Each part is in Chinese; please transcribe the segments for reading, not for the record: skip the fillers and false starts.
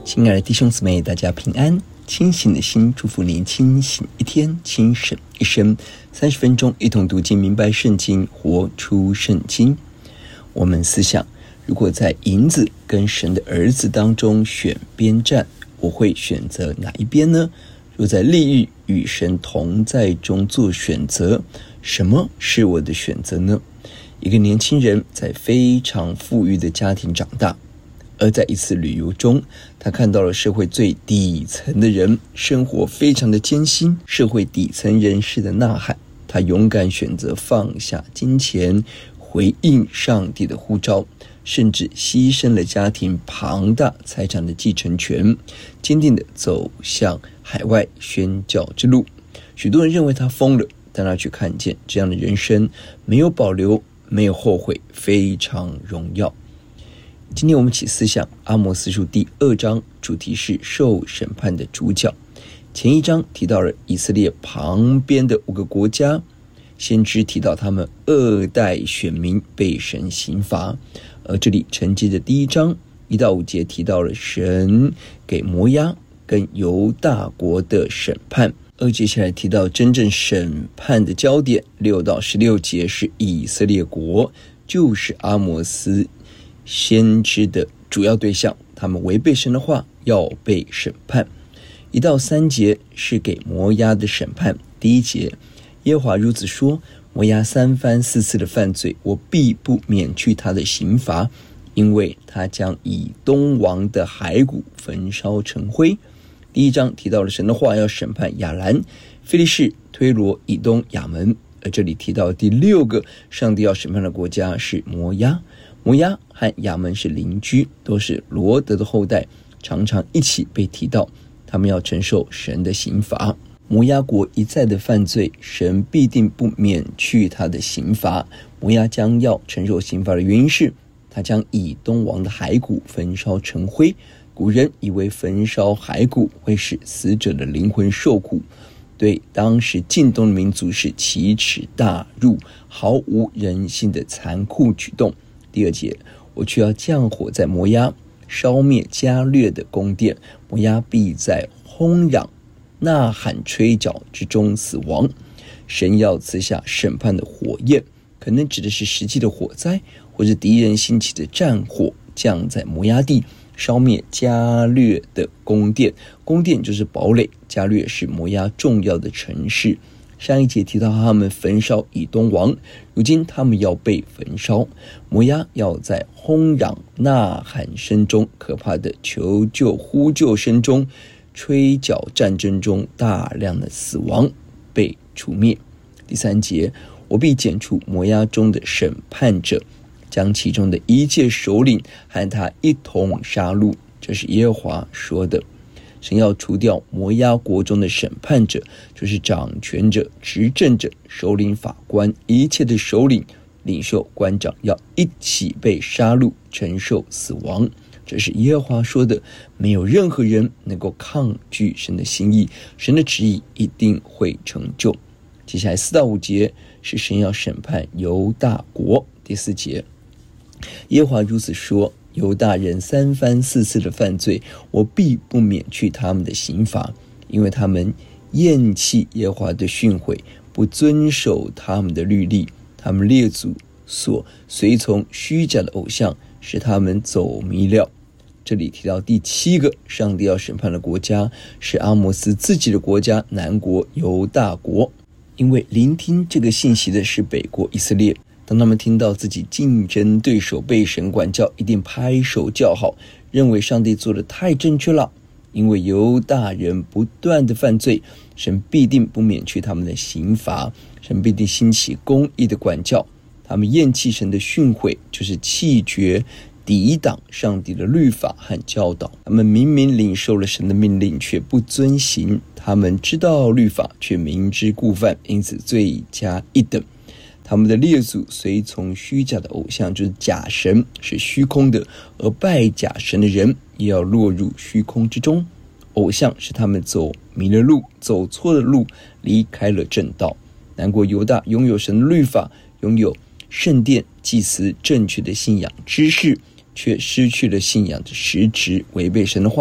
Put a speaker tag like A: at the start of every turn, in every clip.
A: 亲爱的弟兄姊妹，大家平安。清醒的心祝福您清醒一天，清醒一生。30分钟一同读经，明白圣经，活出圣经。我们思想，如果在银子跟神的儿子当中选边站，我会选择哪一边呢？若在利益与神同在中做选择，什么是我的选择呢？一个年轻人在非常富裕的家庭长大，而在一次旅游中，他看到了社会最底层的人生活非常的艰辛，社会底层人士的呐喊，他勇敢选择放下金钱，回应上帝的呼召，甚至牺牲了家庭庞大财产的继承权，坚定地走向海外宣教之路。许多人认为他疯了，但他却看见这样的人生没有保留，没有后悔，非常荣耀。今天我们一起思想阿摩司书第2章，主题是受审判的主角。前一章提到了以色列旁边的5个国家，先知提到他们2代选民被神刑罚，而这里承接着第1章1到5节提到了神给摩押跟犹大国的审判，而接下来提到真正审判的焦点6到16节是以色列国，就是阿摩司先知的主要对象，他们违背神的话要被审判。1到3节是给摩押的审判。第1节，耶和华如此说，摩押3番4次的犯罪，我必不免去他的刑罚，因为他将以东王的骸骨焚烧成灰。第1章提到了神的话要审判亚兰、非利士、推罗、以东、亚门，而这里提到第6个上帝要审判的国家是摩押。摩押和亚门是邻居，都是罗德的后代，常常一起被提到，他们要承受神的刑罚。摩押国一再的犯罪，神必定不免去他的刑罚。摩押将要承受刑罚的原因是，他将以东王的骸骨焚烧成灰。古人以为焚烧骸骨会使死者的灵魂受苦，对当时近东的民族是奇耻大辱，毫无人性的残酷举动。第2节，我却要降火在摩押，烧灭加略的宫殿，摩押必在轰嚷、呐喊、吹角之中死亡。神要赐下审判的火焰，可能指的是实际的火灾，或是敌人兴起的战火，降在摩押地，烧灭加略的宫殿。宫殿就是堡垒，加略是摩押重要的城市。上一节提到他们焚烧以东王，如今他们要被焚烧。摩押要在轰嚷、呐喊声中，可怕的求救呼救声中，吹角战争中大量的死亡，被除灭。第3节，我必剪除摩押中的审判者，将其中的一切首领和他一同杀戮。这是耶和华说的。神要除掉摩押国中的审判者，就是掌权者、执政者、首领、法官，一切的首领、领袖、官长要一起被杀戮，承受死亡。这是耶和华说的，没有任何人能够抗拒神的心意，神的旨意一定会成就。接下来4到5节是神要审判犹大国。第4节，耶和华如此说，犹大人3番4次的犯罪，我必不免去他们的刑罚，因为他们厌弃耶和华的训诲，不遵守他们的律例，他们列祖所随从虚假的偶像，使他们走迷了。这里提到第7个上帝要审判的国家是阿摩司自己的国家，南国犹大国。因为聆听这个信息的是北国以色列，当他们听到自己竞争对手被神管教，一定拍手叫好，认为上帝做得太正确了。因为犹大人不断的犯罪，神必定不免去他们的刑罚，神必定兴起公义的管教。他们厌弃神的训诲，就是弃绝抵挡上帝的律法和教导。他们明明领受了神的命令，却不遵行，他们知道律法，却明知故犯，因此罪加一等。他们的列祖随从虚假的偶像，就是假神，是虚空的，而拜假神的人也要落入虚空之中。偶像使他们走迷了路，走错了路，离开了正道。南国犹大拥有神的律法，拥有圣殿祭司正确的信仰知识，却失去了信仰的实质，违背神的话，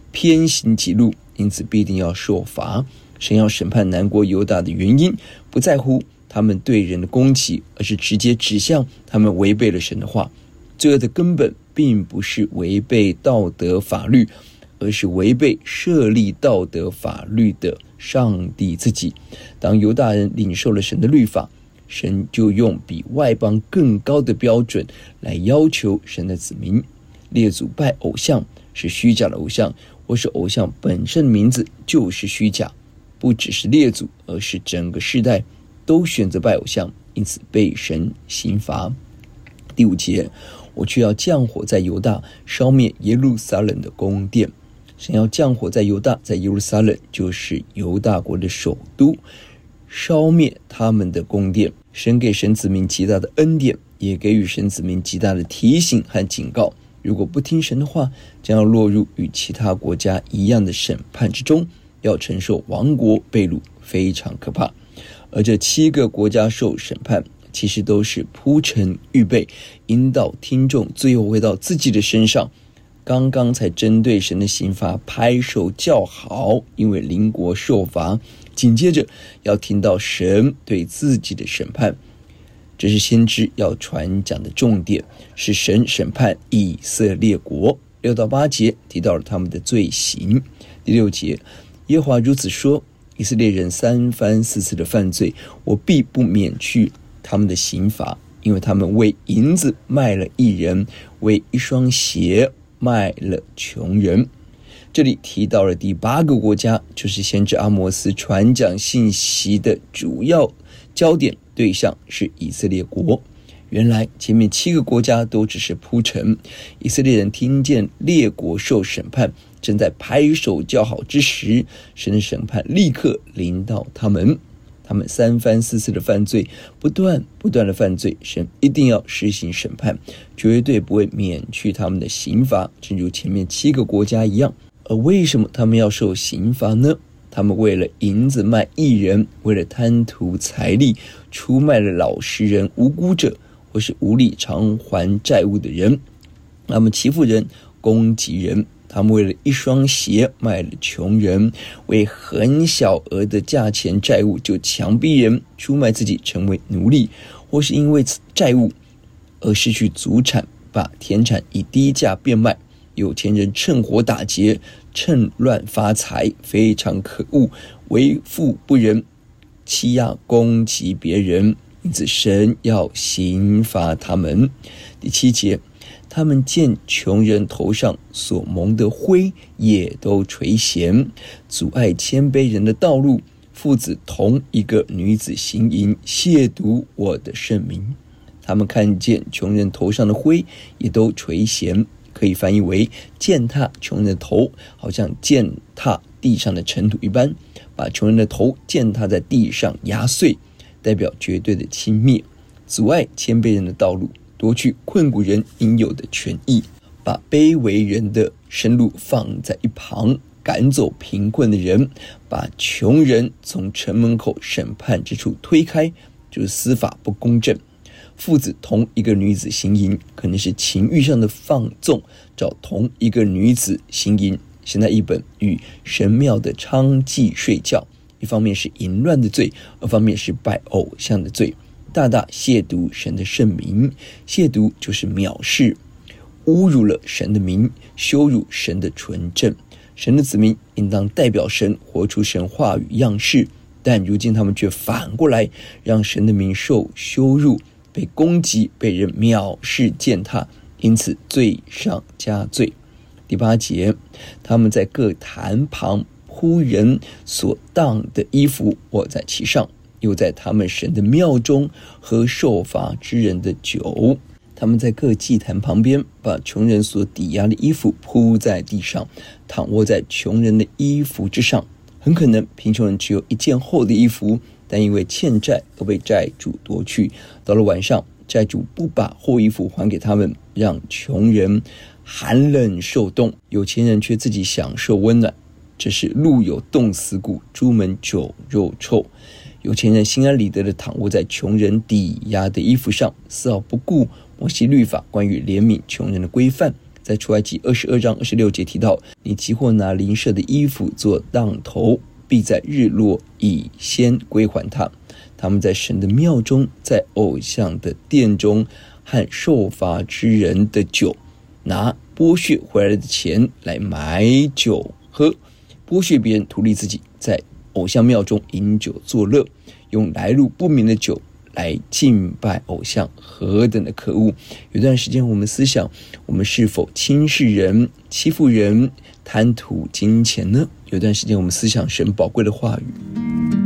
A: 偏行己路，因此必定要受罚。神要审判南国犹大的原因，不在乎他们对人的攻击，而是直接指向他们违背了神的话。罪恶的根本并不是违背道德法律，而是违背设立道德法律的上帝自己。当犹大人领受了神的律法，神就用比外邦更高的标准来要求神的子民。列祖拜偶像是虚假的偶像，或是偶像本身的名字就是虚假。不只是列祖，而是整个世代都选择拜偶像，因此被神刑罚。第5节，我却要降火在犹大，烧灭耶路撒冷的宫殿。神要降火在犹大，在耶路撒冷就是犹大国的首都，烧灭他们的宫殿。神给神子民极大的恩典，也给予神子民极大的提醒和警告。如果不听神的话，将要落入与其他国家一样的审判之中，要承受亡国被掳，非常可怕。而这7个国家受审判，其实都是铺陈预备，引导听众最后回到自己的身上。刚刚才针对神的刑罚拍手叫好，因为邻国受罚，紧接着要听到神对自己的审判。这是先知要传讲的重点，是神审判以色列国。6到8节提到了他们的罪行。第6节，耶和华如此说，以色列人3番4次的犯罪，我必不免去他们的刑罚，因为他们为银子卖了义人，为一双鞋卖了穷人。这里提到了第8个国家，就是先知阿摩斯传讲信息的主要焦点对象是以色列国。原来前面7个国家都只是铺陈，以色列人听见列国受审判，正在拍手叫好之时，神的审判立刻临到他们。他们3番4次的犯罪，不断的犯罪，神一定要施行审判，绝对不会免去他们的刑罚，正如前面7个国家一样。而为什么他们要受刑罚呢？他们为了银子卖义人，为了贪图财力，出卖了老实人、无辜者，或是无力偿还债务的人。他们欺负人，攻击人。他们为了一双鞋卖了穷人，为很小额的价钱债务就强逼人出卖自己成为奴隶，或是因为债务而失去祖产，把田产以低价变卖。有钱人趁火打劫，趁乱发财，非常可恶，为富不仁，欺压攻击别人，因此神要刑罚他们。第7节，他们见穷人头上所蒙的灰，也都垂涎，阻碍谦卑人的道路。父子同一个女子行淫，亵渎我的圣名。他们看见穷人头上的灰，也都垂涎，可以翻译为践踏穷人的头，好像践踏地上的尘土一般，把穷人的头践踏在地上压碎，代表绝对的轻蔑，阻碍谦卑人的道路，夺去困苦人应有的权益，把卑微人的生路放在一旁，赶走贫困的人，把穷人从城门口审判之处推开，就是司法不公正。父子同一个女子行淫，可能是情欲上的放纵，找同一个女子行淫。现在译本与神庙的娼妓睡觉，一方面是淫乱的罪，二方面是拜偶像的罪，大大亵渎神的圣名。亵渎就是藐视，侮辱了神的名，羞辱神的纯正。神的子民应当代表神，活出神话语样式，但如今他们却反过来让神的名受羞辱，被攻击，被人藐视践踏，因此罪上加罪。第8节，他们在各坛旁铺人所当的衣服，卧在其上，又在他们神的庙中喝受罚之人的酒。他们在各祭坛旁边，把穷人所抵押的衣服铺在地上，躺卧在穷人的衣服之上。很可能贫穷人只有一件厚的衣服，但因为欠债而被债主夺去。到了晚上，债主不把厚衣服还给他们，让穷人寒冷受冻，有钱人却自己享受温暖。这是路有冻死骨，朱门酒肉臭。有钱人心安理得地躺卧在穷人抵押的衣服上，丝毫不顾摩西律法关于怜悯穷人的规范， 在出埃及22章26节提到，你即或拿邻舍的衣服做当头，必在日落以先归还他。他们在神的庙中，在偶像的殿中，和受罚之人的酒，拿剥削回来的钱来买酒喝，剥削别人，图利自己，在偶像庙中饮酒作乐，用来路不明的酒来敬拜偶像，何等的可恶！有段时间我们思想，我们是否轻视人、欺负人、贪图金钱呢？有段时间我们思想神宝贵的话语。